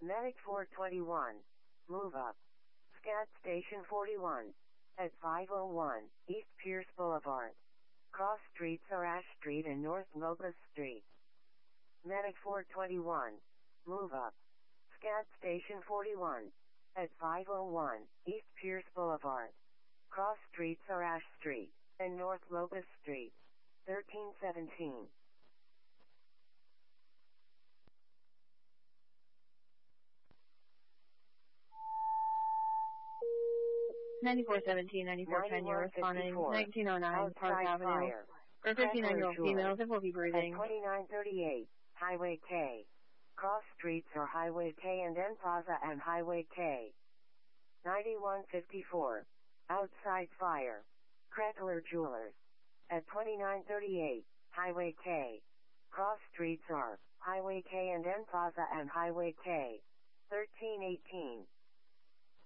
Medic 421. Move up. Scat Station 41. At 501 East Pierce Boulevard. Cross streets are Ash Street and North Locust Street. Medic 421. Move up. Scat Station 41. At 501 East Pierce Boulevard. Cross streets are Ash Street and North Locust Street. 1317. 9417, 9410, you're responding. 1909 Park Avenue. Fire. For 59-year-old females that will be breathing. At 2938 Highway K. Cross streets are Highway K and N Plaza and Highway K. 9154. Outside fire. Crackler Jewelers. At 2938 Highway K. Cross streets are Highway K and N Plaza and Highway K. 1318.